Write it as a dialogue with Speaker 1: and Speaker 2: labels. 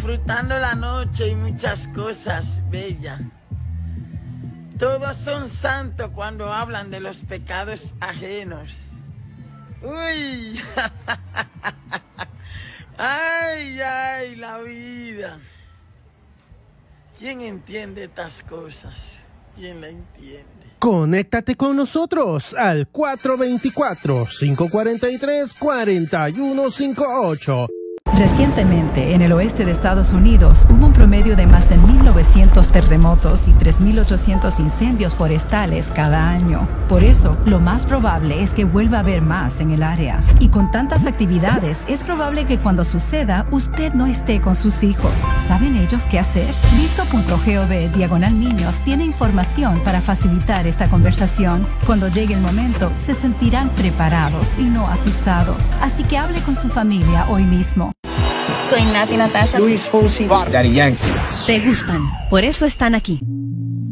Speaker 1: disfrutando la noche y muchas cosas bellas. Todos son santos cuando hablan de los pecados ajenos. Uy, ay, ay, la vida. ¿Quién entiende estas cosas? ¿Quién la entiende?
Speaker 2: Conéctate con nosotros al 424-543-4158.
Speaker 3: Recientemente, en el oeste de Estados Unidos, hubo un promedio de más de 1.900 terremotos y 3.800 incendios forestales cada año. Por eso, lo más probable es que vuelva a haber más en el área. Y con tantas actividades, es probable que cuando suceda, usted no esté con sus hijos. ¿Saben ellos qué hacer? Listo.gov/niños tiene información para facilitar esta conversación. Cuando llegue el momento, se sentirán preparados y no asustados. Así que hable con su familia hoy mismo.
Speaker 4: Soy Nati Natasha.
Speaker 5: Luis Fonsi, Daddy Yankee.
Speaker 4: Te gustan, por eso están aquí.